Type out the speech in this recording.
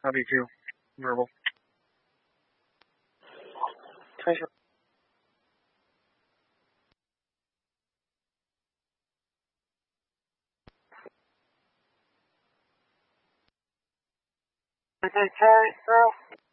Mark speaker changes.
Speaker 1: How do you feel? Verbal. Treasure. Okay, girl.